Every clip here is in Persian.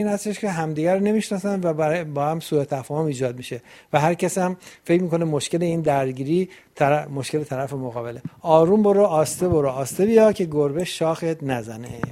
این هستش که همدیگر رو نمیشناسن و با هم سوء تفاهم ایجاد میشه و هر کس هم فکر میکنه مشکل این درگیری مشکل طرف مقابله. آروم برو، آسته بیا که گربه شاخت نزنه.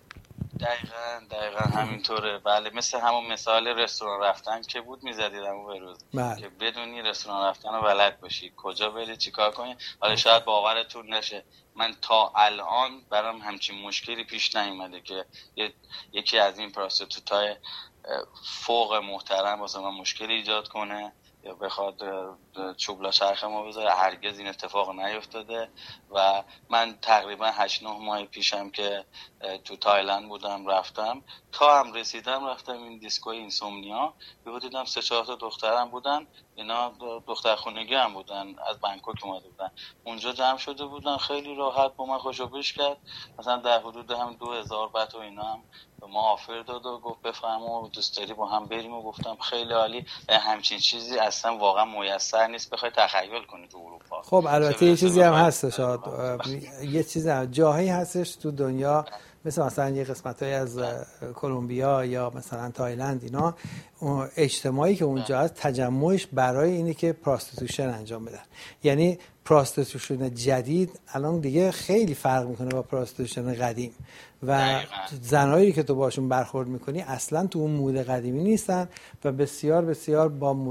دقیقا همینطوره. بله، مثل همون مثال رستوران رفتن که بود میزدیدم اون بروز که بدونی رستوران رفتن رو بلد باشی، کجا بری چیکار کنی. حالا شاید باورتون نشه من تا الان برام همچین مشکلی پیش نیومده که یکی از این پراستیتوتای فوق محترم واسه من مشکلی ایجاد کنه یا بخواد چوبلا چرخ ما بذاره. هرگز این اتفاق نیفتاده و من تقریبا 8-9 ماه پیشم که تو تایلند بودم رفتم رفتم این دیسکوی اینسومنیا، یهو دیدم 3-4 تا دخترم بودن، اینا دختر خونگی هم بودن، از بانکوک اومده بودن، اونجا جمع شده بودن، خیلی راحت با من خوشوبش کرد، مثلا در حدود هم 2000 بات و اینا هم ما آفر داد و گفت بفرما دوست داری با هم بریم و گفتم خیلی عالی. همچین چیزی اصلا واقعا میسر نیست بخوای تخیل کنی تو اروپا. خب البته یه چیزی هم هست شاید یه چیزی هم جاهایی هستش تو دنیا مثلا یه قسمتایی از کلمبیا یا مثلا تایلند، اینا اجتماعی که اونجا هست تجمعش برای اینه که پراستیتوشن انجام بدن. یعنی پراستیتوشن جدید الان دیگه خیلی فرق میکنه با پراستیتوشن قدیم و زنایی که تو باشون برخورد میکنی اصلا تو اون مود قدیمی نیستن و بسیار بسیار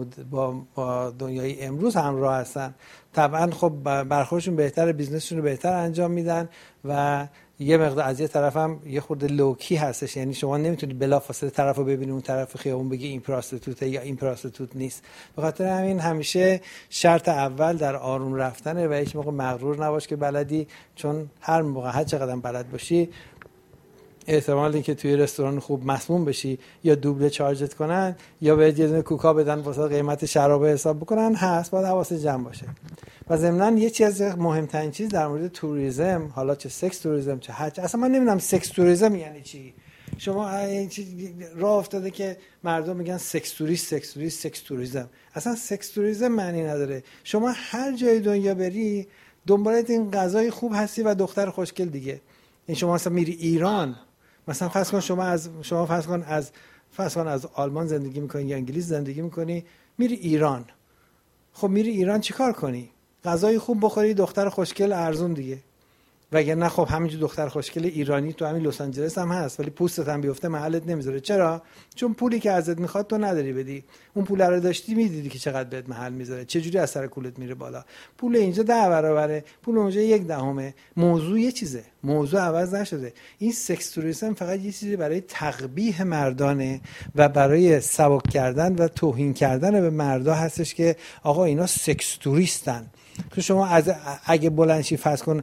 با دنیای امروز همراه هستن. طبعا خب برخوردشون بهتره، بیزنسشون رو بهتر انجام میدن و یه مقدار از یه طرف هم یه خورده لوکی هستش، یعنی شما نمیتونی بلافاصله طرف رو ببینی اون طرف خیابون بگی این پراستیتوته یا این پراستیتوت نیست. به خاطر همین همیشه شرط اول در آروم رفتنه و هیچ موقع مغرور نباش که بلدی، چون هر موقع هر چقدر بلد باشی احتمال اینکه توی رستوران خوب مسموم بشی یا دوبله چارجت کنن یا بهت یه دونه کوکا بدن واسه قیمت شراب حساب بکنن هست. باید حواست جمع باشه. و ضمناً یه چیز از مهمترین چیز در مورد توریسم، حالا چه سکس توریسم چه حج، اصلا من نمیدونم سکس توریسم یعنی چی. شما این راه افتاده که مردم میگن سکس توریسم. اصلا سکس توریسم معنی نداره. شما هر جای دنیا بری دنبال این غذای خوب هستی و دختر خوشگل دیگه. این شما مثلا میری ایران، مثلا فرض کن از آلمان زندگی میکنی یا انگلیس زندگی میکنی، میری ایران. خب میری ایران چیکار کنی؟ غذای خوب بخوری، دختر خوشگل ارزون دیگه. وگرنه خب همینجور دختر خوشگل ایرانی تو همین لس آنجلس هم هست ولی پوستت هم بیفته محلت نمیذاره. چرا؟ چون پولی که ازت میخواد تو نداری بدی. اون پول رو داشتی میدیدی که چقدر بهت محل میذاره، چه جوری از سر کولت میره بالا. پول اینجا 10 برابره، پول اونجا 1/10. موضوع یه چیزه، موضوع عوض نشده. این سکس توریسم فقط یه چیزی برای تقبیح مردانه و برای سبک کردن و توهین کردن به مردا هستش که آقا اینا سکس توریستن. که شما اگه بلندشی فرض کن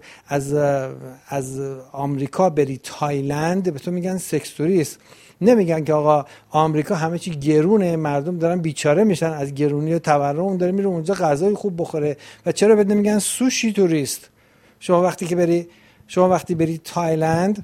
از آمریکا بری تایلند به تو میگن سکس توریست، نمیگن که آقا آمریکا همه چی گرونه، مردم دارن بیچاره میشن از گرونی و تورم، اون داره میره اونجا غذای خوب بخوره. و چرا بهت نمیگن سوشی توریست؟ شما وقتی بری تایلند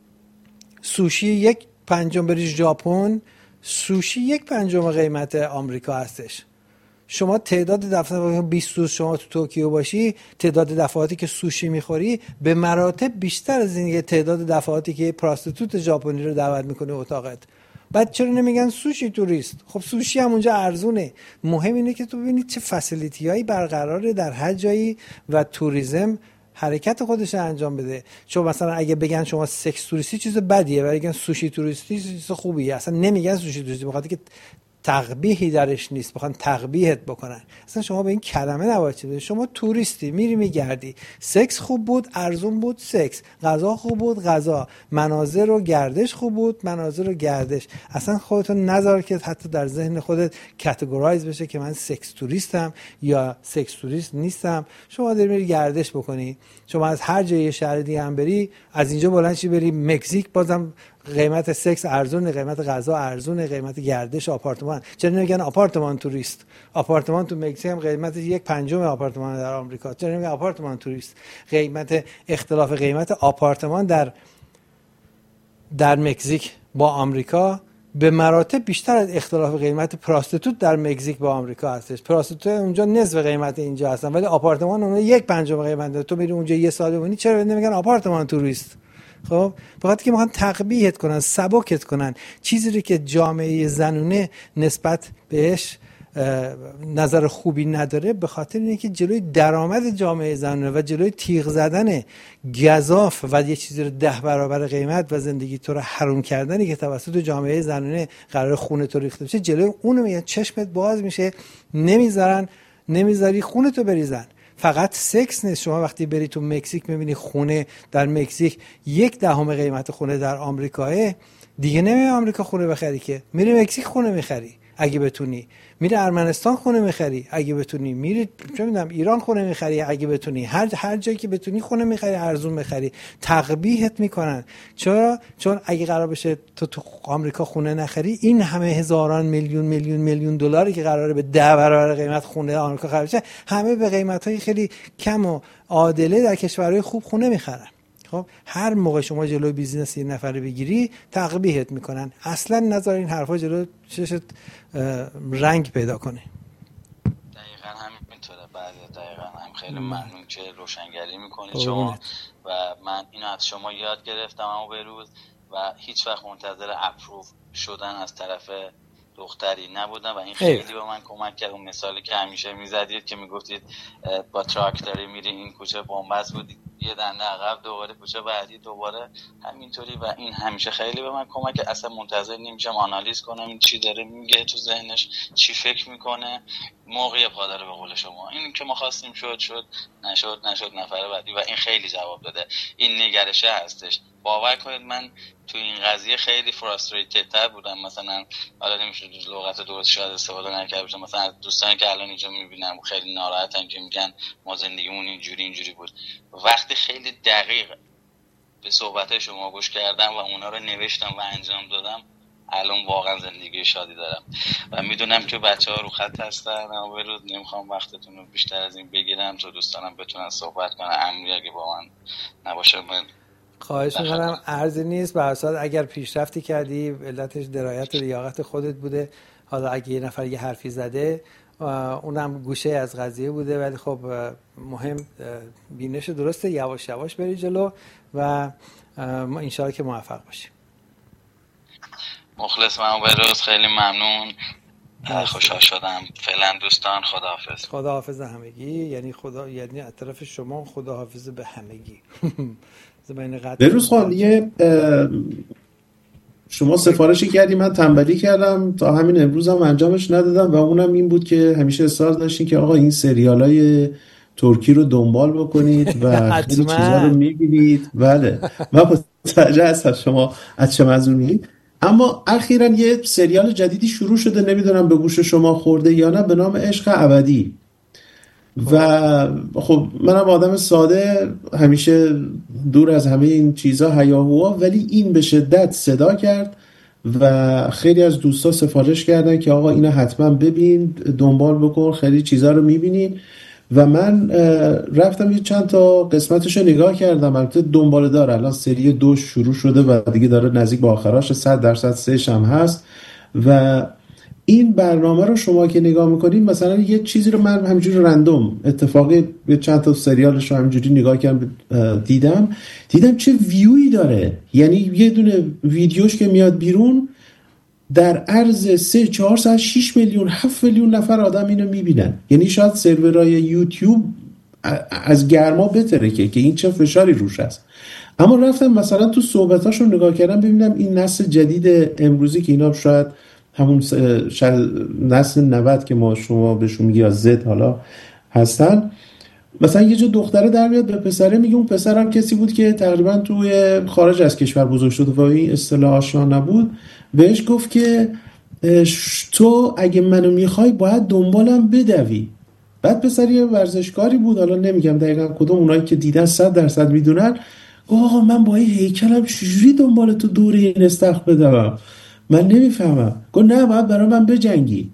سوشی 1/5 بری ژاپن سوشی 1/5 قیمت آمریکا هستش. شما تعداد دفعات 20 روز شما تو توکیو باشی، تعداد دفعاتی که سوشی میخوری به مراتب بیشتر از این تعداد دفعاتی که پراستیتوت ژاپنی رو دعوت میکنه اتاقت. بعد چرا نمیگن سوشی توریست؟ خب سوشی هم اونجا ارزونه. مهم اینه که تو ببینید چه فسیلیتی‌هایی برقراره در هر جایی و توریسم حرکت خودش رو انجام بده. چون مثلا اگه بگن شما سکس توریستی چیز بدیه ولی بگن سوشی توریستی چیز خوبیه، اصلا نمیگن سوشی توریستی بخاطر که تقبیحی درش نیست، بخوان تقبیحت بکنن. اصلا شما به این کلمه نباید چه بدید. شما توریستی، میری میگردی، سکس خوب بود ارزون بود سکس، غذا خوب بود غذا، مناظر و گردش خوب بود مناظر و گردش. اصلا خودتون نذار که حتی در ذهن خودت کاتگورایز بشه که من سکس توریستم یا سکس توریست نیستم. شما داری میری گردش بکنی، شما از هر جای شهر دیگه هم بری، از اینجا بلند شی بری مکزیک، بازم قیمت سکس ارزونه، قیمت غذا ارزونه، قیمت گردش آپارتمان. چرا نمیگن آپارتمان توریست؟ آپارتمان تو مکزیک هم قیمت 1/5 آپارتمان در آمریکا. چرا نمیگن آپارتمان توریست؟ قیمت اختلاف قیمت آپارتمان در مکزیک با آمریکا به مراتب بیشتر از اختلاف قیمت پراستیتوت در مکزیک با آمریکا هستش. پراستیتوت اونجا نصف قیمت اینجا هستن ولی آپارتمان اونجا 1/5 قیمت. تو میری اونجا یه سال بمونی، چرا نمیگن آپارتمان توریست؟ خب بخاطر که میخوان تقبیحت کنن، سبکت کنن، چیزی رو که جامعه زنونه نسبت بهش نظر خوبی نداره، به خاطر اینه که جلوی درآمد جامعه زنانه و جلوی تیغ زدن گزاف و یه چیزی رو 10 برابر قیمت و زندگی تو رو حروم کردنی که توسط جامعه زنانه قرار خون تو ریخته بشه، جلوی اونو میگن چشمت باز میشه، نمیذاری خون تو بریزن. فقط سکس نیست. شما وقتی بری تو مکزیک میبینی خونه در مکزیک 1/10 قیمت خونه در آمریکاه، دیگه نمیای آمریکا خونه بخری که، میری مکزیک خونه میخری اگه بتونی، میری ارمنستان خونه میخری اگه بتونی، میری چه میدونم ایران خونه میخری اگه بتونی، هر جایی که بتونی خونه میخری، ارزون میخری. تقبیحت میکنن. چرا؟ چون اگه قرار بشه تو آمریکا خونه نخری، این همه هزاران میلیون دلاری که قراره به 10 برابر قیمت خونه آمریکا خرید بشه، همه به قیمتای خیلی کم و عادله در کشورهای خوب خونه میخرن. خب هر موقع شما جلوی بیزینس یه نفر بگیری، تقبیحت میکنن. اصلا نذار این حرفا جلو چشت رنگ پیدا کنه. دقیقاً همینطوره. بله دقیقاً هم. خیلی ممنون که روشنگری میکنید شما و من اینو از شما یاد گرفتم اما بروز و هیچ وقت منتظر اپروو شدن از طرف دختری نبودم و این خیلی به من کمک کرد. اون مثالی که همیشه میزدید که میگفتید با تراکتوری میری این کوچه بنبست بود، یه دنده عقب دوباره کوچه بعدی دوباره همینطوری، و این همیشه خیلی به من کمک کرد. اصلا منتظر نمیشم آنالیز کنم این چی داره میگه تو ذهنش، چی فکر میکنه، موقع پا داره به قول شما. این که ما خواستیم شد، نشد نفر بعدی، و این خیلی جواب داده. این نگرشه هستش. باور کنید من تو این قضیه خیلی فرستریتد تر بودم. مثلا حالا نمیشه لغت درست شاید استفاده نکرده باشم، مثلا از دوستانی که الان اینجا میبینم خیلی ناراحتن که میگن ما زندگیمون اینجوری بود. وقتی خیلی دقیق به صحبت شما گوش کردم و اونا رو نوشتم و انجام دادم، الان واقعا زندگی شادی دارم و میدونم که بچه‌ها رو خط هستن. اما بروز نمیخوام وقتتون رو بیشتر از این بگیرم تا دوستانم بتونن صحبت کنن. امری اگه با من نباشه من خواهش میکنم. عرضی نیست. به هر صورت اگر پیشرفتی کردی علتش درایت و لیاقت خودت بوده. حالا اگه یه نفر یه حرفی زده اونم گوشه از قضیه بوده، ولی خب مهم بینش درسته. یواش یواش بری جلو و انشاءالله که موفق باشیم. مخلص من بروز، خیلی ممنون، خوشحال شدم. فعلا دوستان، خداحافظ. خداحافظ همگی. یعنی از طرف شما خداحافظ به همگی. بروز خان، یه شما سفارشی کردی، من تنبلی کردم تا همین امروز هم انجامش ندادم و اونم این بود که همیشه اصرار داشتین که آقا این سریالای ترکی رو دنبال بکنید و خیلی چیزا رو میبینید. بله من متوجه هستم شما از چه منظور میگید. اما اخیراً یه سریال جدیدی شروع شده، نمیدونم به گوش شما خورده یا نه، به نام عشق ابدی. و خب منم آدم ساده، همیشه دور از همه این چیزا هیاهوها، ولی این به شدت صدا کرد و خیلی از دوستا سفارش کردن که آقا اینو حتما ببین، دنبال بکن، خیلی چیزا رو میبینین. و من رفتم یه چند تا قسمتش رو نگاه کردم. البته دنباله دار، الان سری 2 شروع شده و دیگه داره نزدیک به آخراش، 100% 3 هم هست. و این برنامه رو شما که نگاه میکنین، مثلا یه چیزی رو من همینجوری رندوم اتفاقی یه چند تا سریالش رو همینجوری نگاه کردم، دیدم چه ویوی داره. یعنی یه دونه ویدیوش که میاد بیرون در عرض 3-4 ساعت 6 میلیون 7 میلیون نفر آدم اینو میبینن. یعنی شاید سرورهای یوتیوب از گرما بتره که این چه فشاری روش هست. اما رفتم مثلا تو صحبتاشو نگاه کردم ببینم این نسل جدید امروزی که اینا شاید همون نسل 90 که شما بهشون میگی یا زد حالا هستن، مثلا یه جا دختره در میاد به پسره میگه، اون پسرم کسی بود که تقریبا توی خارج از کشور بزرگ شده و این اصطلاح آشنا نبود، بهش گفت که تو اگه منو میخوای باید دنبالم بدوی. بعد پسر یه ورزشکاری بود، حالا نمیگم دقیقا کدوم، اونایی که دیدن 100% میدونن. آقا من با این هیکلم چجوری دنبال تو دور این استخ بدوم؟ من نمیفهمم. گفت نه، باید برای من بجنگی.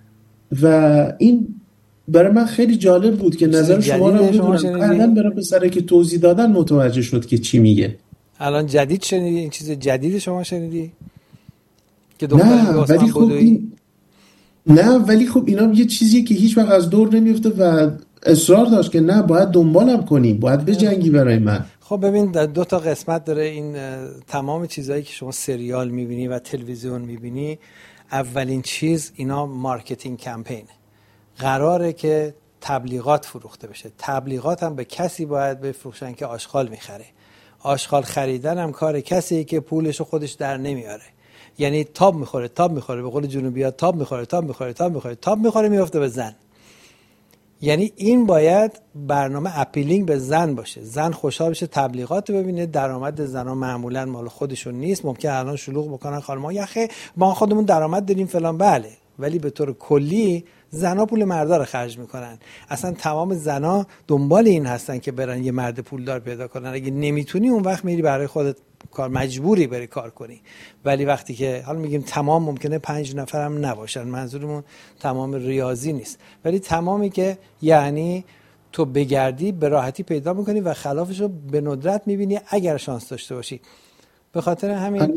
و این برای من خیلی جالب بود که نظر شما رو بدونم. بعدن برای پسره که توضیح دادن متوجه شد که چی میگه. الان جدید شنیدی؟ این چیز جدید شما شنیدی؟ که نه ولی خب اینا یه چیزیه که هیچ وقت از دور نمیفته و اصرار داشت که نه باید دنبالم کنی، باید بجنگی برای من. خب ببین 2 تا قسمت داره این تمام چیزهایی که شما سریال میبینی و تلویزیون میبینی. اولین چیز اینا مارکتینگ کمپینه، قراره که تبلیغات فروخته بشه. تبلیغات هم به کسی باید بفروشن که آشغال میخره. آشغال خریدن هم کار کسیه که پولشو خودش در نمیاره. یعنی تاب میخوره به قول جنوبی‌ها، تاب میخوره میفته به زن. یعنی این باید برنامه اپیلینگ به زن باشه، زن خوشحال بشه، تبلیغات ببینه. درآمد زنا معمولا مال خودشون نیست، ممکن الان شلوغ بکنن خانم‌ها یخه ما خودمون درآمد داریم فلان، بله، ولی به طور کلی زنا پول مردا رو خرج میکنن. اصلا تمام زنا دنبال این هستن که برن یه مرد پولدار پیدا کنن. اگه نمیتونی اون وقت میری برای خودت کار، مجبوری بری کار کنی. ولی وقتی که حالا میگیم تمام، ممکنه 5 نفر هم نباشن، منظورمون تمام ریاضی نیست، ولی تمامی که یعنی تو بگردی به راحتی پیدا میکنی و خلافش رو به ندرت میبینی اگر شانس داشته باشی. به خاطر همین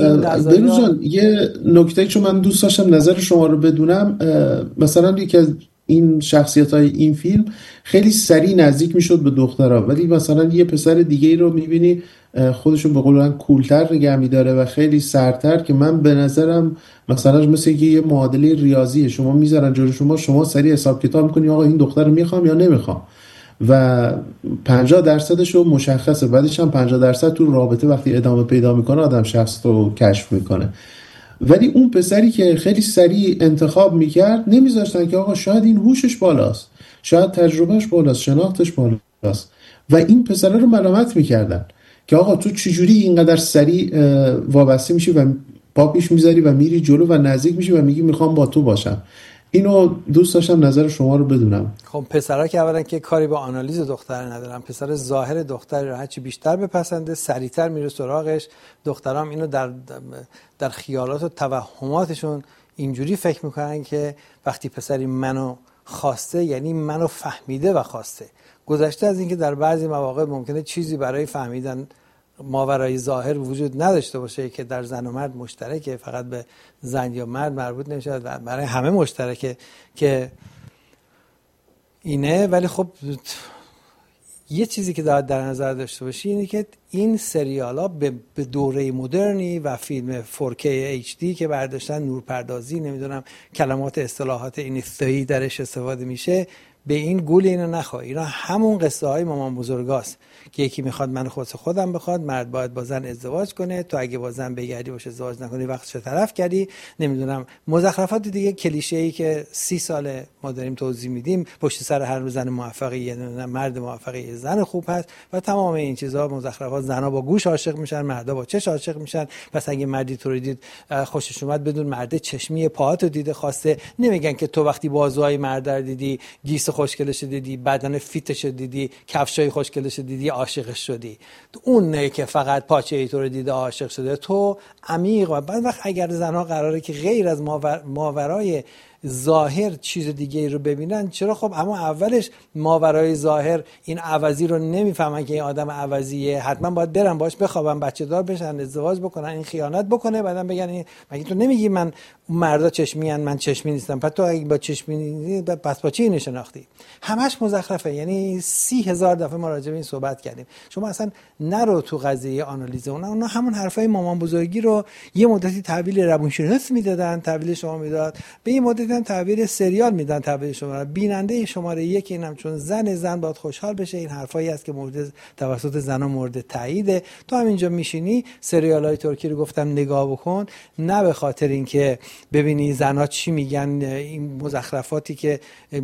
بروزان یه نکته چون من دوست داشتم نظر شما رو بدونم، مثلا یکی از این شخصیت‌های این فیلم خیلی سریع نزدیک میشد به دخترها، ولی مثلا یه پسر دیگه ای رو میبینی خودشون به قول من کولتر نگه میداره و خیلی سرتر، که من به نظرم مثلا مثل یه معادله ریاضیه، شما میذارن جلوی شما سریع حساب کتاب میکنی آقا این دختر رو میخوام یا نمیخوام و 50% رو مشخصه، بعدش هم 50% تو رابطه وقتی ادامه پیدا میکنه آدم شخص رو کشف میکنه. ولی اون پسری که خیلی سریع انتخاب میکرد نمیذاشتن که آقا شاید این هوشش بالاست، شاید تجربهش بالاست، شناختش بالاست، و این پسر رو ملامت میکردن که آقا تو چجوری اینقدر سریع وابسته میشی و پا پیش میذاری و میری جلو و نزدیک میشی و میگی میخوام با تو باشم. اینو دوست داشتم نظر شما رو بدونم. خب پسرها که اولا که کاری با آنالیز دختر ندارن، پسر ظاهر دختر رو هرچی بیشتر بپسنده سریعتر میره سراغش. دخترام اینو در خیالات و توهماتشون اینجوری فکر میکنن که وقتی پسری منو خواسته یعنی منو فهمیده و خواسته. گذشته از اینکه در بعضی مواقع ممکنه چیزی برای فهمیدن ماورای ظاهر وجود نداشته باشه که در زن و مرد مشترکه، فقط به زن یا مرد مربوط نمیشه، برای همه مشترکه که اینه. ولی خب یه چیزی که در نظر داشته باشی اینه که این سریال ها به دوره مدرنی و فیلم 4K HD که برداشتن، نورپردازی، نمیدونم کلمات اصطلاحات اینستایی درش استفاده میشه، به این گول اینو نخواه. اینا همون قصه های مامان بزرگاست که یکی میخواد من خودم بخواد، مرد باید با زن ازدواج کنه، تو اگه با زن بگردی باشه ازدواج نکنی وقتش طرف کردی، نمیدونم مزخرفات دیگه کلیشه‌ای که 30 ساله ما داریم توضیح میدیم. پشت سر هر زن موفقی یه مرد موفقی یه زن خوب هست و تمام این چیزها مزخرفات. زنا با گوش عاشق میشن، مردا با چش عاشق میشن. پس اگه مردی تو رو دید خوشش اومد بدون مرد چشمی پاهاتو دیده خواسته. نمیگن که تو وقتی بازوهای مرد رو دیدی، گیس خوشگلش دیدی، بدن فیتش دیدی، کفشای خوشگلش دیدی، عاشقش شدی. اون نه که فقط پاچه ای تو رو دیده عاشق شده. تو عمیق. و بعد وقت اگر زنها قراره که غیر از ماورای ظاهر چیز دیگه ای رو ببینن، چرا؟ خب اما اولش ماورای ظاهر این عوضی رو نمیفهمن که این آدم عوضیه، حتما باید برن باش بخوابن، بچه دار بشن، ازدواج بکنن، این خیانت بکنه، بعدن بگن مگه تو نمیگی من مردا چشمی ان من چشمی نیستم؟ پس تو اگه با چشمی نیستی پس با چی نشناختی؟ همش مزخرفه. یعنی 30,000 دفعه ما راجع به این صحبت کردیم. شما اصلا نرو تو قضیه آنالیز اونا همون حرفای مامان بزرگی رو یه مدتی تحویل روانشناس میدادن، تحویل شما میداد، به این مدتی هم تحویل سریال میدن، تحویل شما. بیننده شماره 1 اینم چون زن باید خوشحال بشه. این حرفایی است که مورد توسط زنا مورد تاییده. تو همینجا میشینی سریالای ترکی رو گفتم نگاه بکن، نه به خاطر اینکه ببینی زنا چی میگن، این مزخرفاتی که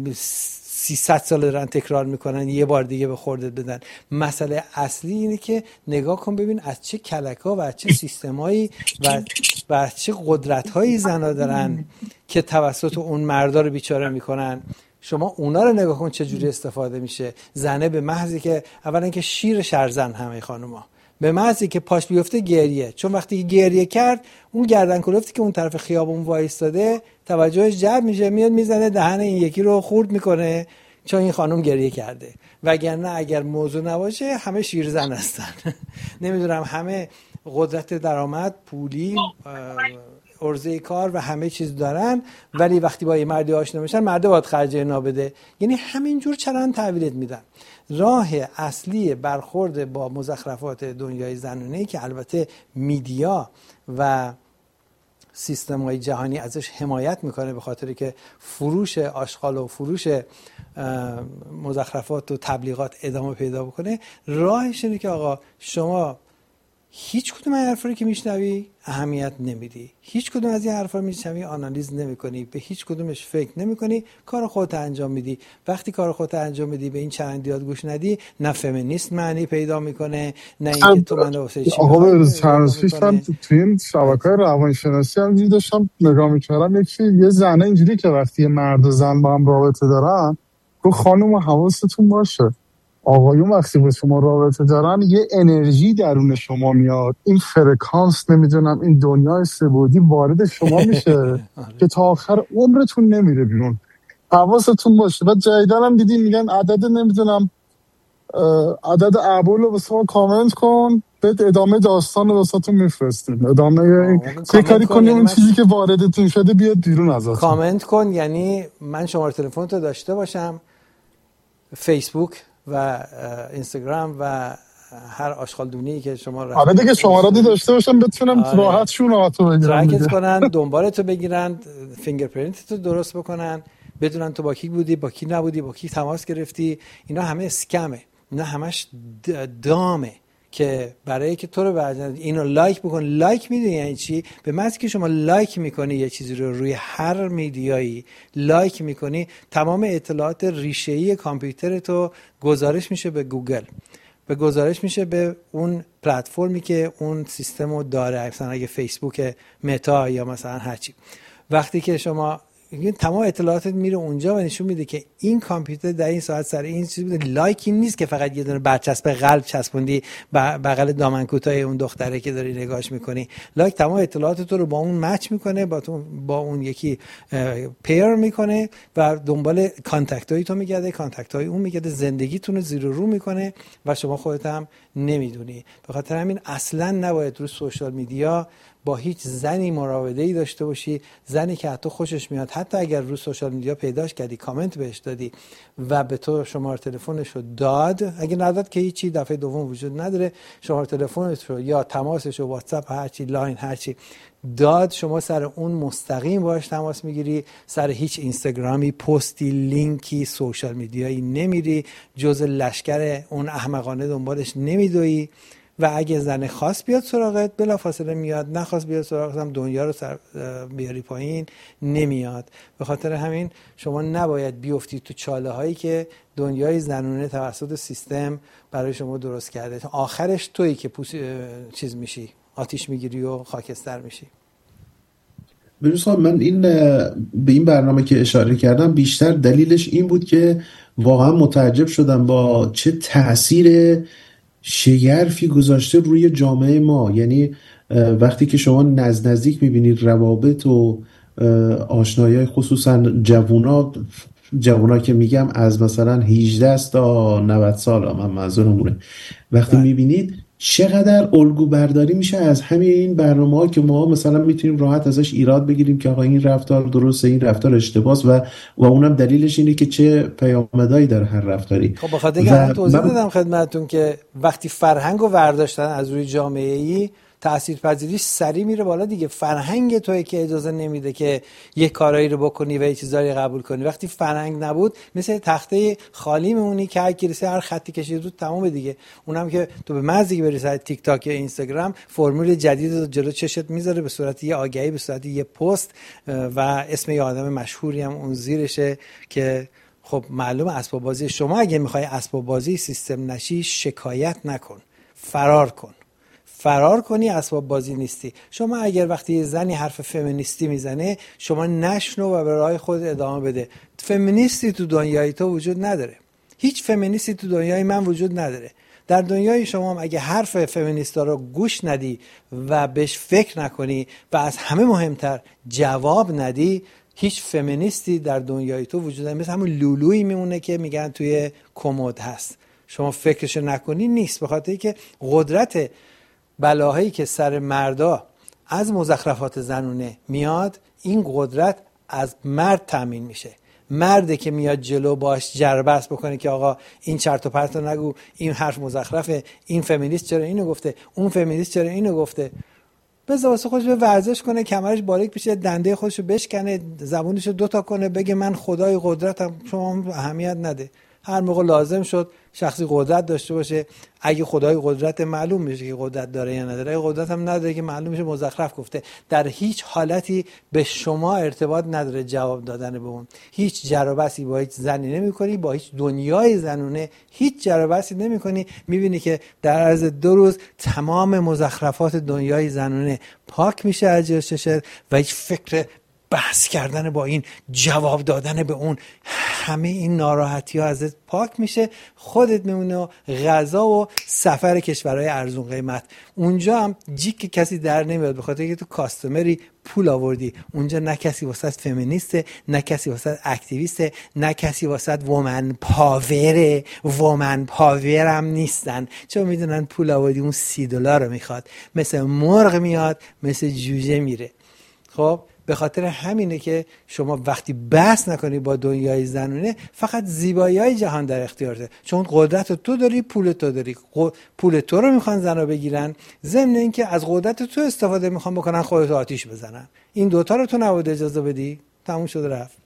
300 سال دارن تکرار میکنن یه بار دیگه به خوردت بدن. مسئله اصلی اینه که نگاه کن ببین از چه کلکا و از چه سیستمایی و از چه قدرت‌هایی زنا دارن که توسط اون مردا رو بیچاره میکنن. شما اونا رو نگاه کن چجوری استفاده میشه. زنه به محضی که اولا که شیر شرزن همه خانوما، به محضی که پاش بیفته گریه، چون وقتی گریه کرد اون گردن کلفتی که اون طرف خیابون وایستاده توجهش جلب میشه، میاد میزنه دهن این یکی رو خورد میکنه چون این خانم گریه کرده. وگرنه اگر موضوع نباشه همه شیرزن هستن. نمیدونم همه قدرت درآمد، پولی، عرضه کار و همه چیز دارن، ولی وقتی با یه مردی آشنا میشن مرد باید خرج اینا بده. یعنی همینجور چرا تحویلت میدن. راه اصلی برخورد با مزخرفات دنیای زنونه که البته میدیا و سیستم‌های جهانی ازش حمایت میکنه، به خاطری که فروش آشغال و فروش مزخرفات و تبلیغات ادامه پیدا بکنه، راهش اینه که آقا شما هیچ کدوم از حرفا رو که میشنوی اهمیت نمیدی، هیچ کدوم از این حرفا رو میشنوی آنالیز نمیکنی، به هیچ کدومش فکر نمیکنی، کار خودت انجام میدی. وقتی کار خودت انجام میدی به این چرندیات گوش ندی، نه فمینیست معنی پیدا میکنه، نه اینکه تو منو واسه چی آقا چند روز پیش من تو این شبکه‌های روانشناسی هم داشتم نگاه میکردم، یه زنه اینجوری که وقتی یه مرد و زن با هم رابطه دارن، تو خانم حواستون باشه آقایون وقتی با شما رابطه دارن یه انرژی درون شما میاد، این فرکانس نمیدونم این دنیای سه‌بعدی وارد شما میشه که تا آخر عمرتون نمیره بیرون. حواستون باشه. بعد جدیدن هم دیدین میگن عدد نمیدونم عدد ابول رو واسه ما کامنت کن، بعد ادامه داستان رو واسهتون میفرستیم، ادامه چه کاری کنی اون چیزی که واردتون شده بیاد بیرون ازتون. کامنت کن یعنی من شماره تلفن تو داشته باشم، فیسبوک و اینستاگرام و هر آشغالدونی که شما آره دیگه شماره‌ای داشته باشم بتونم راحت شونهاتو بگیرم، ترکت کنن، دنبالتو بگیرن، فینگرپرینتتو درست بکنن، بدونن تو با کی بودی، با کی نبودی، با کی تماس گرفتی. اینا همه اسکمه، اینا همش دامه که برای که تو رو بعد اینو لایک بکن. لایک میدونی یعنی چی؟ به محض که شما لایک میکنی یه چیزی رو روی هر میدیایی لایک میکنی، تمام اطلاعات ریشه‌ای کامپیوتر تو گزارش میشه به گوگل، به گزارش میشه به اون پلتفرمی که اون سیستمو داره، مثلا اگه فیسبوک، متا یا مثلا هرچی. وقتی که شما تمام اطلاعاتت میره اونجا و نشون میده که این کامپیوتر در این ساعت سر این چیز بوده. لایکی نیست که فقط یه دونه برچسب قلب چسبوندی بغل دامن کوتاه اون دختره که داری نگاهش میکنی. لایک تمام اطلاعات تو رو با اون مچ میکنه، با اون یکی پیر میکنه و دنبال کانتکتای تو میگرده، کانتکتای اون میگرده، زندگیتون رو زیر و رو میکنه و شما خودت هم نمیدونی. به خاطر همین اصلا نباید رو سوشال میدیا با هیچ زنی مراوده‌ای داشته باشی، زنی که حتی خوشش میاد، حتی اگر رو سوشال میدیا پیداش کردی، کامنت بهش دادی و به تو شماره تلفنش رو داد، اگه نداد که هیچی، دفعه دوم وجود نداره، شماره تلفنش رو یا تماسش رو واتساپ هرچی لاین هرچی داد، شما سر اون مستقیم باهاش تماس میگیری، سر هیچ اینستاگرامی، پستی، لینکی، سوشال میدیایی نمیری، جز لشکر اون احمقانه دنبالش نمیدوی و اگه زن خاص بیاد سراغت بلافاصله میاد، نخواست بیاد سراغت هم دنیا رو بیاری پایین نمیاد. به خاطر همین شما نباید بیفتی تو چاله هایی که دنیای زنونه توسط سیستم برای شما درست کرده. آخرش تویی که چیز میشی، آتیش میگیری و خاکستر میشی. ببین من به این برنامه که اشاره کردم بیشتر دلیلش این بود که واقعا متعجب شدم با چه تأثیر شگرفی گذاشته روی جامعه ما. یعنی وقتی که شما نزدیک میبینید روابط و آشنایی، خصوصا جوونا که میگم از مثلا 18 تا 90 سال، من منظورمونه، وقتی میبینید چقدر الگو برداری میشه از همین این برنامه‌ها که ما مثلا میتونیم راحت ازش ایراد بگیریم که آقا این رفتار درسته، این رفتار اشتباهه و اونم دلیلش اینه که چه پیامدهایی داره هر رفتاری. خب بخاطر اینکه من توضیح دادم خدمتتون که وقتی فرهنگو برداشتن از روی جامعه‌ای، تاثیرپذیریش سری میره بالا دیگه. فرهنگ توئه که اجازه نمیده که یه کارایی رو بکنی و یه چیزایی قبول کنی. وقتی فرهنگ نبود مثل تخته خالی میمونی که هر خطی کشید رو تمام دیگه. اونم که تو به مزه بری سر تیک تاک یا اینستاگرام فرمول جدید رو جلو چشت میذاره به صورت یه آگهی، به صورت یه پست و اسم یه آدم مشهوری هم اون زیرشه که خب معلومه اسباب بازی. شما اگه میخوای اسباب بازی سیستم نشی شکایت نکن، فرار کن. فرار کنی اسباب بازی نیستی. شما اگر وقتی یه زنی حرف فمینیستی میزنه شما نشنو و به راه خود ادامه بده. فمینیستی تو دنیای تو وجود نداره، هیچ فمینیستی تو دنیای من وجود نداره. در دنیای شما هم اگه حرف فمینیستا رو گوش ندی و بهش فکر نکنی و از همه مهمتر جواب ندی، هیچ فمینیستی در دنیای تو وجود نداره. مثل همون لولویی میمونه که میگن توی کمد هست، شما فکرش نکنی نیست. به خاطر اینکه قدرت بلاهایی که سر مردا از مزخرفات زنونه میاد، این قدرت از مرد تامین میشه. مرده که میاد جلو باش جربست بکنه که آقا این چرت و پرت رو نگو، این حرف مزخرفه، این فمینیست چرا اینو گفته، اون فمینیست چرا اینو گفته. بذار واسه خودش به ورزش کنه، کمرش باریک بشه، دنده خودشو بشکنه، زبونشو دوتا کنه، بگه من خدای قدرتم، شما اهمیت نده. هر موقع لازم شد شخصی قدرت داشته باشه، اگه خدای قدرت معلوم میشه که قدرت داره یا نداره، اگه قدرت هم نداره که معلوم میشه مزخرف گفته. در هیچ حالتی به شما ارتباط نداره جواب دادن به اون. هیچ جر و بحثی با هیچ زنی نمی‌کنی، با هیچ دنیای زنونه هیچ جر و بحثی نمی‌کنی. می‌بینی که در عرض 2 روز تمام مزخرفات دنیای زنونه پاک میشه از جشن و هیچ فکر بحث کردن با این، جواب دادن به اون، همه این ناراحتی ها ازت پاک میشه. خودت میمونه غذا و سفر کشورهای ارزون قیمت. اونجا هم جیک کسی در نمیاد، به خاطر که تو کاستمری پول آوردی. اونجا نه کسی واسط فمینیسته، نه کسی واسط اکتیویسته، نه کسی واسط وومن پاوره. وومن پاور هم نیستن، چون میدونن پول آوردی اون $30 رو میخواد. مثل مرغ میاد، مثل جوجه میره. خب به خاطر همینه که شما وقتی بحث نکنی با دنیای زنونه، فقط زیبایی‌های جهان در اختیارته، چون قدرت تو داری، پول تو داری. پول تو رو میخوان زنا بگیرن، ضمن اینکه از قدرت تو استفاده میخوان بکنن، خودت آتیش بزنن. این دوتا رو تو نباید اجازه بدی. تموم شد رفت.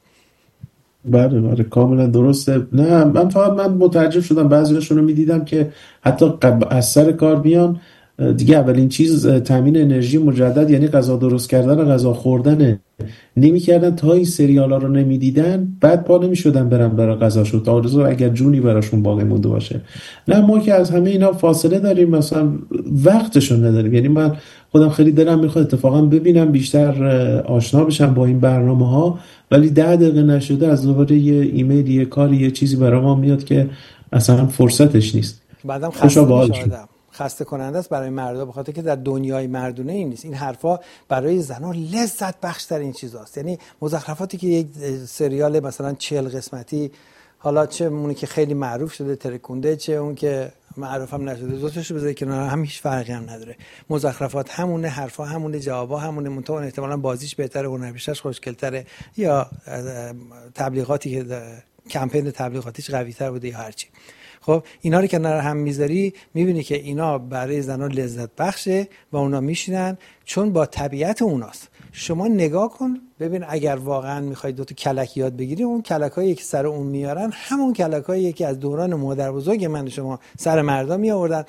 بله کاملا درسته. نه من متعجب شدم، بعضیاشون رو میدیدم که حتی از سر کار بیان دیگه اولین چیز تامین انرژی مجدد، یعنی غذا درست کردن و غذا خوردن نمی‌کردن تا این سریالا رو نمیدیدن، بعد پا نمی‌شدن برن برای غذاشون تا آرزو اگر جونی براشون باقی مونده باشه. نه ما که از همه اینا فاصله داریم، مثلا وقتشون نداریم. یعنی من خودم خیلی دلم میخواد اتفاقا ببینم، بیشتر آشنا بشم با این برنامه‌ها، ولی 10 دقیقه نشده از دوباره یه ایمیل، یه کاری، یه چیزی برای ما میاد که اصلا فرصتش نیست. بعدم خسته کننده است برای مردا، به خاطر که در دنیای مردونه این نیست. این حرفا برای زنان لذت بخش تر این چیزاست. یعنی مزخرفاتی که یک سریال مثلا 40 قسمتی، حالا چه اونی که خیلی معروف شده ترکونده، چه اون که معروف هم نشده، دوتاشو بذاری کنار هم، هیچ فرقی هم نداره. مزخرفات همونه، حرفا همونه، جوابا همونه، منتها احتمالاً بازیش بهتره، هنرپیشش خوشگل‌تره، یا تبلیغاتی که کمپین تبلیغاتیش قوی‌تر بوده یا هرچی. خب اینا رو که کنار هم میذاری، میبینی که اینا برای زنان لذت بخشه و اونا میشینن، چون با طبیعت اوناست. شما نگاه کن ببین، اگر واقعا میخوای دوتا کلک یاد بگیری، اون کلکایی که سر اون میارن همون کلکایی که از دوران مادر بزرگ من شما سر مردا می آوردن.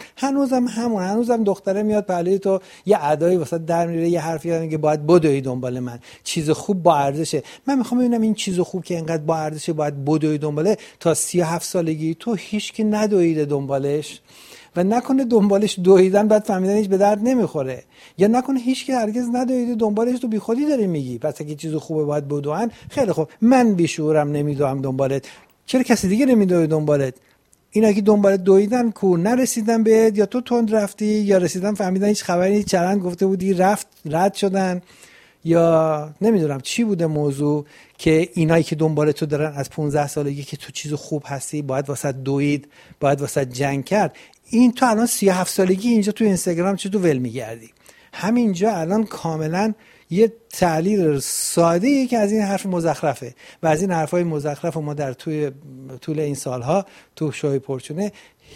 هنوزم دختره میاد پهلوی تو یه ادایی واسه در میره، یه حرفی میگه باید بدوی دنبال من، چیز خوب با ارزشه. من میخوام ببینم این چیز خوب که اینقدر با ارزشه باید بدوی دنباله، تا 37 سالگی تو هیچکی ندویده دنبالش، و نکنه دنبالش دویدن بعد فهمیدن هیچ به درد نمیخوره، یا نکنه هیچ که هرگز ندویده دنبالش، تو بیخودی داری میگی پس اگه چیز خوبه باید بدوئن. خیلی خوب، من بیشعورم نمیدوام دنبالت، چرا کسی دیگه نمیدوه دنبالت؟ اینا که دنبالت دویدن کو نرسیدن بهت، یا تو تند رفتی، یا رسیدن فهمیدن هیچ خبری نیست، چرند گفته بودی رد شدن، یا نمیدونم چی بوده موضوع، که اینایی که دنبال تو دارن از 15 سالگی که تو چیز خوب هستی، باید واسه دوید، باید واسه جنگ کرد. این تو الان 37 سالگی اینجا تو اینستاگرام چه تو ول میگردی؟ همینجا الان کاملا یه تعلیل ساده‌ای که از این حرف مزخرفه، و از این حرفای مزخرف ما در طول این سالها تو شوی پرچونه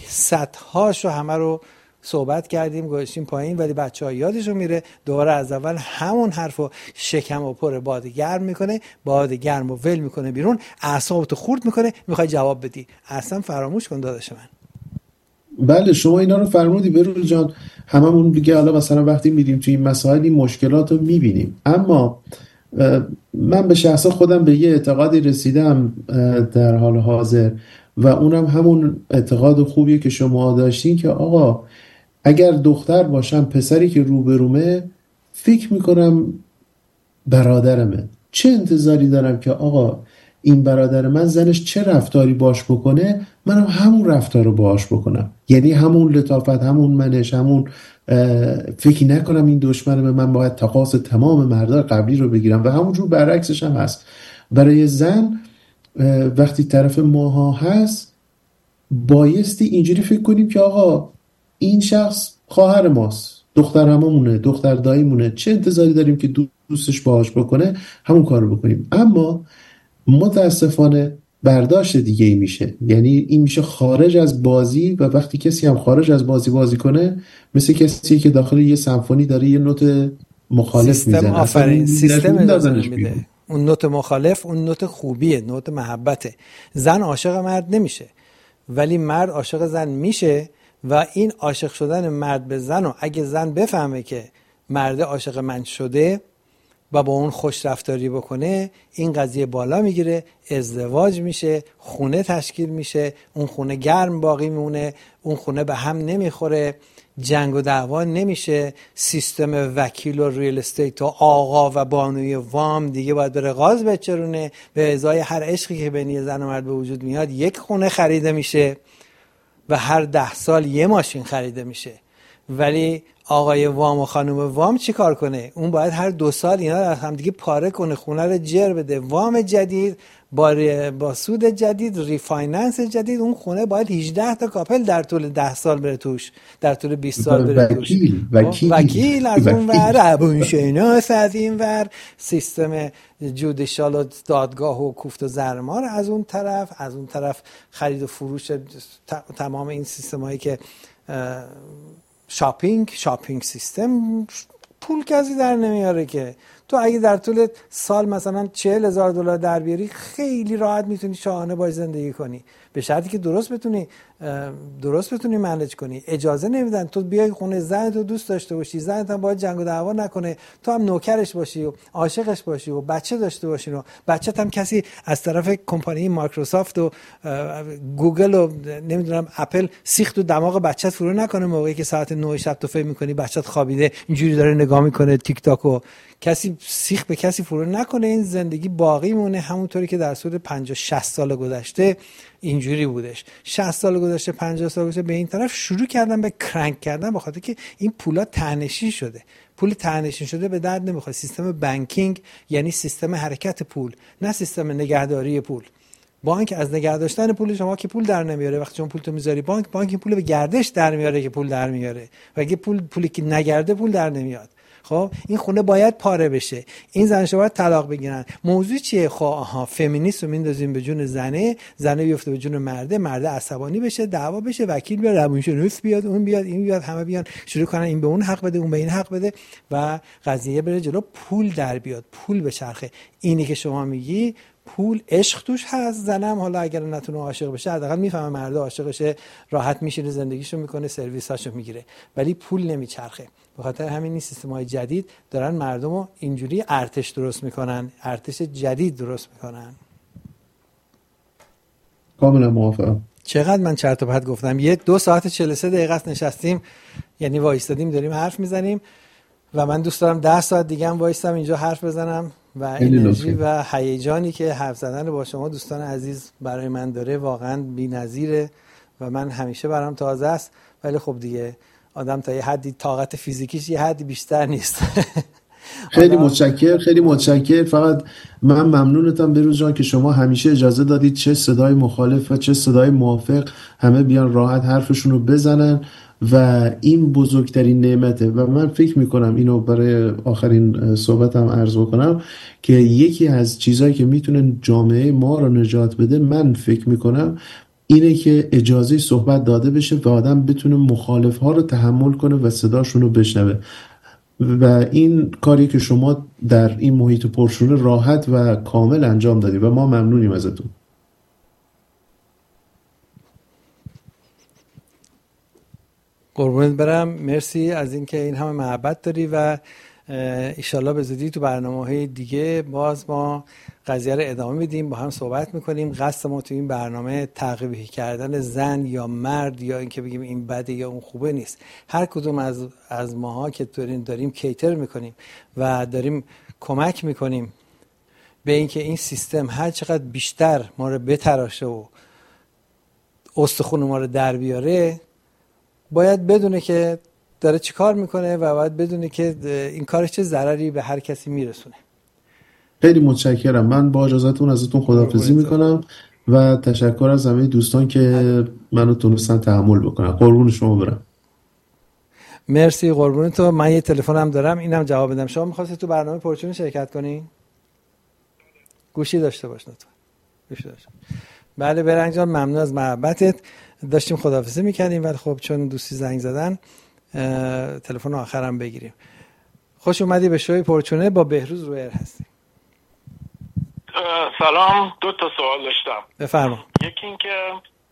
صدهاشو همه رو صحبت کردیم، گذاشتیم پایین، ولی بچه‌ها یادشون میره دوباره از اول همون حرفو شکم و پر باد گرم میکنه، باد گرم و ول میکنه بیرون، اعصابتو خورد میکنه، میخوای جواب بدی. اصلا فراموش کن داداش من. بله شما اینا رو فرمودی بروز جان، هممون دیگه حالا مثلا وقتی میریم توی این مسائل این مشکلات رو میبینیم. اما من به شخص خودم به یه اعتقادی رسیدم در حال حاضر، و اونم همون اعتقاد خوبیه که شما داشتین، که آقا اگر دختر باشم، پسری که روبرومه، فکر میکنم برادرمه، چه انتظاری دارم که آقا این برادر من زنش چه رفتاری باش بکنه، منم همون رفتار رو باش بکنم. یعنی همون لطافت، همون منش، همون فکر نکنم این دشمنه، من باید تقاص تمام مردای قبلی رو بگیرم. و همونجور برعکسش هم هست برای زن. وقتی طرف ماها هست بایستی اینجوری فکر کنیم که آقا این شخص خواهر ماست، دختر عمومونه، دختر داییمونه، چه انتظاری داریم که دوستش باهاش بکنه همون کار رو بکنیم. اما متاسفانه برداشت دیگه ای میشه، یعنی این میشه خارج از بازی، و وقتی کسی هم خارج از بازی کنه مثل کسی که داخل یه سمفونی داره یه نوت مخالف میزنه. آفرین، سیستم اجازه میده. اون نوت مخالف اون نوت خوبیه، نوت محبته. زن عاشق مرد نمیشه ولی مرد عاشق زن میشه، و این عاشق شدن مرد به زن، و اگه زن بفهمه که مرد عاشق من شده و با اون خوش رفتاری بکنه، این قضیه بالا میگیره، ازدواج میشه، خونه تشکیل میشه، اون خونه گرم باقی میمونه، اون خونه به هم نمیخوره، جنگ و دعوا نمیشه، سیستم وکیل و ریل استیت و آقا و بانوی وام دیگه باید بره غاز بچرونه، به ازای هر عشقی که بین زن و مرد به وجود میاد یک خونه خریده میشه و هر 10 سال یه ماشین خریده میشه. ولی آقای وام و خانم وام چی کار کنه؟ اون باید هر 2 سال اینا رو هم دیگه پاره کنه، خونه رو جر بده، وام جدید با سود جدید، ریفایننس جدید، اون خونه باید 18 تا کاپل در طول 10 سال بره توش، در طول 20 سال بره توش. وکیل از اون ور، ابونشناس از این ور، سیستم جودیشال و دادگاه و کوفت و زرمار از اون طرف خرید و فروش، تمام این سیستمایی که شاپینگ سیستم، پول کسی در نمیاره که تو اگه در طول سال مثلا $40,000 در بیاری خیلی راحت میتونی شاهانه باش زندگی کنی، به شرطی که درست بتونی منیج کنی. اجازه نمیدن تو بیای خونه زنت رو دوست داشته باشی، زنت هم باید جنگ و دعوا نکنه، تو هم نوکرش باشی و عاشقش باشی و بچه داشته باشی و بچت هم کسی از طرف کمپانی مایکروسافت و گوگل و نمیدونم اپل سیخ تو دماغ بچت فرو نکنه موقعی که ساعت 9 شب تو فکر می‌کنی بچت خوابیده اینجوری داره نگاه میکنه تیک تاک، و کسی سیخ به کسی فرو نکنه. این زندگی باقی مونه همونطوری که در طول 50-60 سال گذشته اینجوری بودش. 60 سال گذشته، 50 سال گذشته به این طرف شروع کردن به کرنک کردن، به خاطر که این پولا ته‌نشین شده. پول ته‌نشین شده به درد نمیخوره. سیستم بانکینگ یعنی سیستم حرکت پول، نه سیستم نگهداری پول. بانک از نگه داشتن پول شما که پول در نمیاره. وقتی شما پولتو میذاری بانک این پول به گردش در میاره که پول در میاره، و اگه پولی که نگرده پول در نمیاد. خب این خونه باید پاره بشه، این زنش باید طلاق بگیرن. موضوع چیه؟ خب فمینیست رو میندازیم به جون زنه بیفته به جون مرده عصبانی بشه، دعوا بشه، وکیل بیاد، روانشناس بیاد، اون بیاد، این بیاد، همه بیان شروع کنن این به اون حق بده، اون به این حق بده، و قضیه بره جلو، پول در بیاد، پول به چرخه. اینی که شما میگی پول، عشق توش هست. زنم حالا اگر نتونه عاشق بشه حداقل میفهمه مرد عاشقشه، راحت میشینه زندگیشو میکنه، سرویساشو میگیره، ولی پول نمیچرخه. به خاطر همین این سیستم‌های جدید دارن مردمو اینجوری ارتش درست میکنن، ارتش جدید درست میکنن. کاملا موافقم. چقدر من چرت و پرت گفتم. 2 ساعت 43 دقیقه است نشستیم، یعنی وایستادیم داریم حرف میزنیم، و من دوست دارم 10 ساعت دیگه هم وایستم اینجا حرف بزنم، و انرژی و هیجانی که حرف زدن با شما دوستان عزیز برای من داره واقعا بی‌نظیره، و من همیشه برام تازه است. ولی خب دیگه آدم تا یه حدی طاقت فیزیکیش یه حدی بیشتر نیست. خیلی متشکر. فقط من ممنونتم بروز جان که شما همیشه اجازه دادید چه صدای مخالف و چه صدای موافق همه بیان راحت حرفشون رو بزنن، و این بزرگترین نعمته. و من فکر میکنم اینو برای آخرین صحبتم عرض بکنم که یکی از چیزهایی که میتونه جامعه ما رو نجات بده، من فکر میکنم اینه که اجازه صحبت داده بشه و آدم بتونه مخالف ها رو تحمل کنه و صداشون رو بشنوه. و این کاری که شما در این محیط پرشور راحت و کامل انجام دادی و ما ممنونیم ازتون. قربونت برم، مرسی از اینکه این همه محبت داری، و ایشالله به زودی تو برنامه‌های دیگه باز ما قضیه رو ادامه میدیم، با هم صحبت میکنیم. قصد ما تو این برنامه تقویح کردن زن یا مرد یا اینکه بگیم این بده یا اون خوبه نیست. هر کدوم از ماها که داریم کیتر میکنیم و داریم کمک میکنیم به اینکه این سیستم هر چقدر بیشتر ما رو بتراشه و استخون ما رو در بیاره، باید بدونه که داره چی کار میکنه و باید بدونه که این کارش چه ضرری به هر کسی میرسونه. خیلی متشکرم. من با اجازهتون ازتون خداحافظی میکنم و تشکر از همه دوستان که منو تونستن تحمل بکنن. قربون شما برم. مرسی قربون تو. من یه تلفنم دارم اینم جواب بدم. شما می‌خواستی تو برنامه پرچون شرکت کنی؟ گوشی داشته باش لطفا. گوشی داشته. بله برنگ جان ممنون از محبتت. داشتیم خداحافظی می‌کردیم ولی خب چون دوستی زنگ زدن تلفن آخرم بگیریم. خوش اومدی به شوی پرچونه با بهروز رویر هستی. سلام. 2 سوال داشتم. بفرما. یکی این که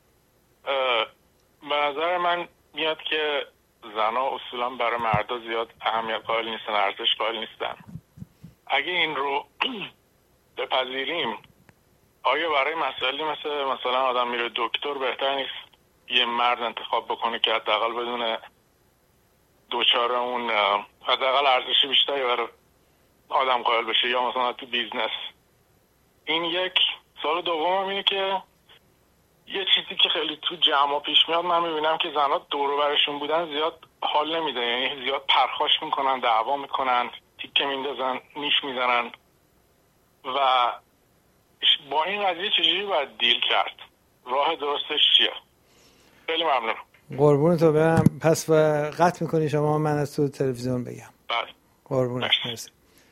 به نظر من میاد که زنها اصولا برای مردا زیاد اهمیت قائل نیستن، ارزش قائل نیستن. اگه این رو بپذیریم آیا برای مسائلی مثلا آدم میره دکتر بهتر نیست یه مرد انتخاب بکنه که حداقل بدون دوچار اون حداقل ارزش بیشتری برای آدم قائل بشه، یا مثلا تو بیزنس؟ این یک. سوال دومم اینه که یه چیزی که خیلی تو جمع پیش میاد، من میبینم که زنها دور و برشون بودن زیاد حال نمیده، یعنی زیاد پرخاش میکنن، دعوا میکنن، تیکه میندازن، نیش میزنن و با این قضیه چجوری باید دیل کرد؟ راه درستش چیه؟ خیلی ممنون. قربون تو برم. پس قطع میکنی شما من از تو تلویزیون بگم. بله. قربونت. مرسی.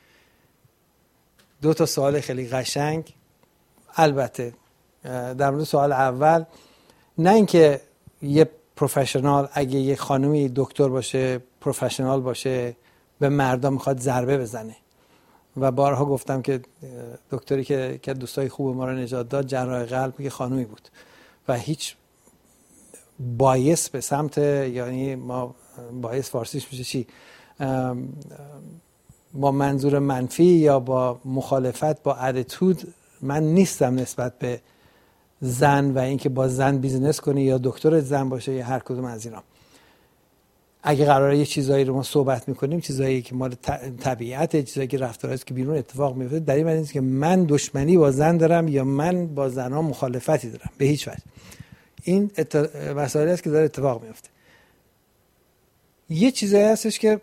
2 سوال خیلی قشنگ. البته در مورد سوال اول، نه اینکه یه پروفشنال اگه یه خانومی دکتر باشه، پروفشنال باشه، به مردا میخواد ضربه بزنه. و بارها گفتم که دکتری که دوستای خوب ما رو نجات داد جراح قلب یه خانومی بود و هیچ بایس به سمت، یعنی ما بایس فارسیش میشه چی، با منظور منفی یا با مخالفت با اتیتود من نیستم نسبت به زن و اینکه با زن بیزینس کنی یا دکتر زن باشه یا هر کدوم از اینا. اگه قراره یه چیزایی رو ما صحبت میکنیم، چیزایی که مال طبیعت، چیزایی که رفتارهایی که بیرون اتفاق میفته، در این معنی نیست که من دشمنی با زن دارم یا من با زنها مخالفتی دارم، به هیچ وجه. این مسائلی است که داره اتفاق میفته. یه چیزایی هستش که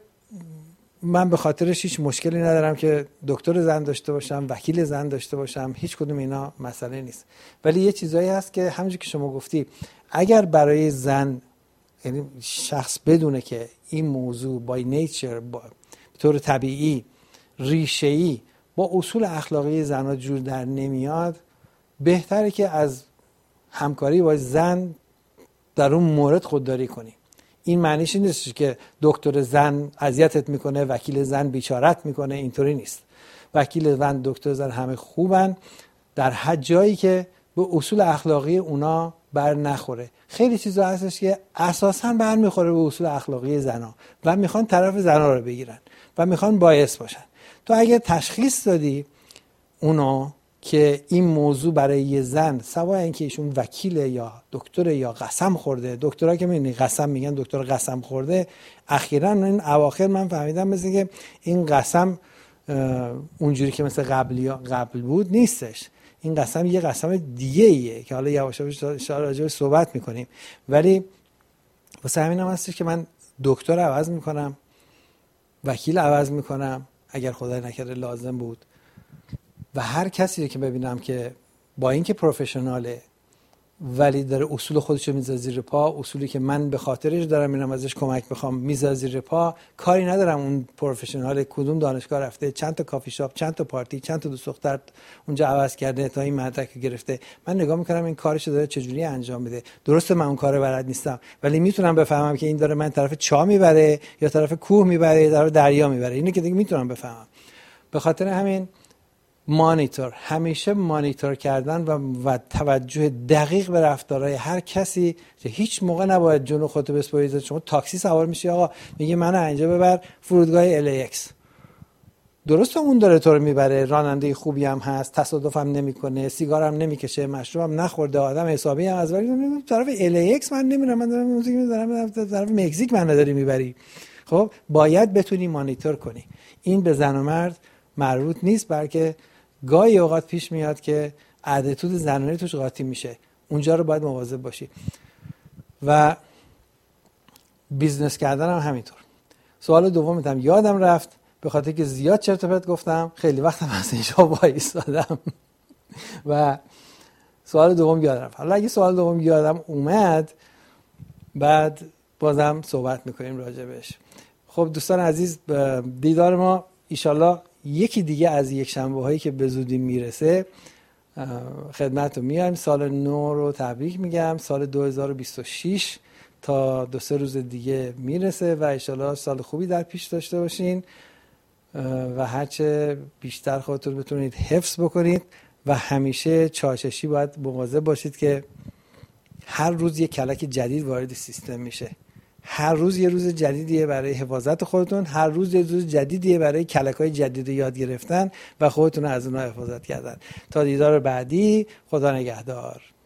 من به خاطرش هیچ مشکلی ندارم که دکتر زن داشته باشم، وکیل زن داشته باشم، هیچ کدوم اینا مسئله نیست. ولی یه چیزایی هست که همونجوری که شما گفتی، اگر برای زن، یعنی شخص بدونه که این موضوع بای نیچر، به طور طبیعی، ریشه‌ای با اصول اخلاقی زن‌ها جور در نمیاد، بهتره که از همکاری با زن در اون مورد خودداری کنی. این معنیش این نیست که دکتر زن اذیتت میکنه، وکیل زن بیچارت میکنه، اینطوری نیست. وکیل زن، دکتر زن همه خوبن در هر جایی که به اصول اخلاقی اونا بر نخوره. خیلی چیزا هستش که اساساً بر میخوره به اصول اخلاقی زنا و میخوان طرف زنا رو بگیرن و میخوان باعث باشن. تو اگه تشخیص دادی اونا که این موضوع برای یه زن، سواء اینکه ایشون وکیله یا دکتر یا قسم خورده، دکترها که میبینی قسم میگن دکتر قسم خورده، اخیراً این اواخر من فهمیدم مثل که این قسم اونجوری که مثل قبل بود نیستش. این قسم یه قسم دیگه ایه که حالا یواش یواش راجعش صحبت میکنیم. ولی واسه همین هم هستش که من دکتر عوض میکنم، وکیل عوض میکنم اگر خدای نکرده لازم بود، و هر کسی که ببینم که با اینکه پروفشناله ولی داره اصول خودشو میذاره زیر پا، اصولی که من به خاطرش دارم میرم ازش کمک میخوام میذاره زیر پا، کاری ندارم اون پروفشنال کدوم دانشگاه رفته، چند تا کافی شاپ، چند تا پارتی، چند تا دوست دختر اونجا عوض کرده تا این مدرک گرفته. من نگاه میکنم این کارشو داره چجوری انجام میده. درسته من اون کارو بلد نیستم ولی میتونم بفهمم که این داره من طرف چاه میبره یا طرف کوه میبره یا طرف دریا میبره. اینو که دیگه میتونم بفهمم. به خاطر همین مانیتور، همیشه مانیتور کردن و توجه دقیق به رفتارهای هر کسی، که هیچ موقع نباید جون خودت بسپاری. شما تاکسی سوار میشی، آقا میگه منو اینجا ببر فرودگاه LAX، درسته اون داره تو رو میبره، راننده خوبی هم هست، تصادفم نمیکنه، سیگارم نمیکشه، مشروبم نخورده، آدم حسابی هم از، ولی طرف LAX من نمیرم، من دارم موزیک میذارم طرف مکزیک من نداری میبری. خب باید بتونی مانیتور کنی. این به زن و مرد مربوط نیست، بلکه گاهی اوقات پیش میاد که اتیتود زنانه توش قاطی میشه، اونجا رو باید مواظب باشی. و بیزنس کردن هم همینطور. سوال دومم یادم رفت به خاطر که زیاد چرت و پرت گفتم، خیلی وقتم از اینجا وایسادم و سوال دوم یادم رفت. حالا اگه سوال دوم یادم اومد بعد بازم صحبت میکنیم راجع بهش. خب دوستان عزیز، دیدار ما ایشالله یکی دیگه از یک شنبه هایی که به زودی میرسه خدمتتون میایم. سال نو رو تبریک میگم. سال 2026 تا 2-3 روز دیگه میرسه و ایشالله سال خوبی در پیش داشته باشین و هرچه بیشتر خودتون بتونید حفظ بکنید و همیشه چاششی باید مواظب باشید که هر روز یک کلک جدید وارد سیستم میشه. هر روز یه روز جدیدیه برای حفاظت خودتون، هر روز یه روز جدیدیه برای کلک‌های جدید یاد گرفتن و خودتون رو از اونها حفاظت کردن. تا دیدار بعدی، خدا نگهدار.